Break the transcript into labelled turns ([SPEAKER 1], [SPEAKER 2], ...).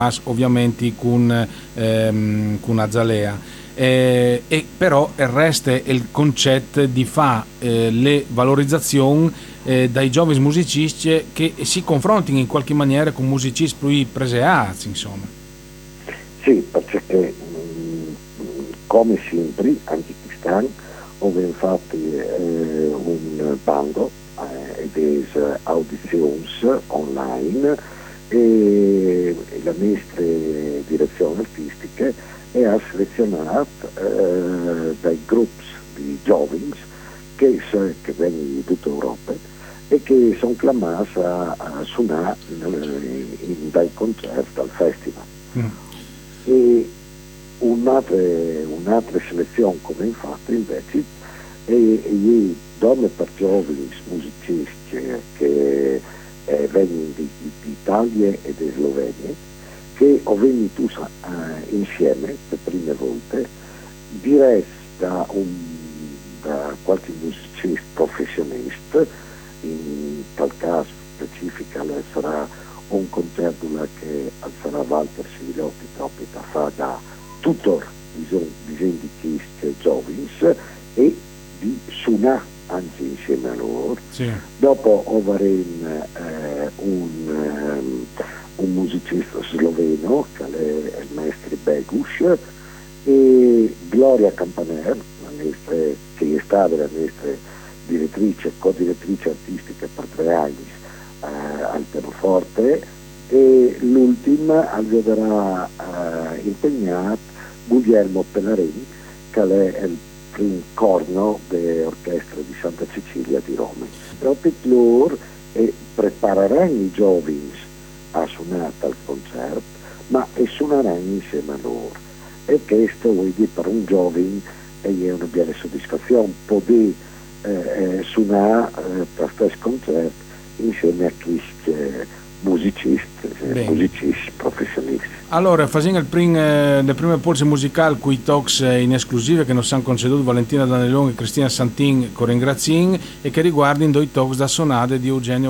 [SPEAKER 1] ovviamente con Azalea. E però il resto è il concetto di fare le valorizzazioni dai giovani musicisti che si confrontino in qualche maniera con musicisti più preseati, insomma.
[SPEAKER 2] Sì, perché come sempre, anche quest'anno, abbiamo fatto un bando ed audizioni online e la nostra direzione artistica ha selezionato dai gruppi di giovani che vengono di tutta Europa e che sono chiamati a suonare dai concerti al festival. E un'altra selezione come infatti invece è donne per giovani musicisti che vengono di Italia e di Slovenia, che ho venuto insieme per prime volte, diretti da qualche musicista professionista, in tal caso specifica sarà un concerto che sarà Walter Sivilotti proprio da fare da tutor di giovani e di suonare anche insieme a loro.
[SPEAKER 1] Sì.
[SPEAKER 2] Dopo avremo un musicista sloveno che è il maestro Beguš e Gloria Campaner, che è stata la nostra direttrice, co-direttrice artistica per 3 anni al pianoforte, e l'ultima verrà impegnato Guglielmo Pellarini, che è il primo corno dell'orchestra di Santa Cecilia di Roma. Proprio loro prepareranno i giovani a suonare al concerto, ma suoneranno insieme a loro. E questo vuol dire per un giovane è una buona soddisfazione poter suonare per questo concerto insieme a questi musicisti professionisti.
[SPEAKER 1] Allora, facendo le prime polse musicali con i talks in esclusiva che nos hanno conceduto Valentina Danelon e Cristina Santin con ringrazin e che riguardano i talks da sonate di Eugenio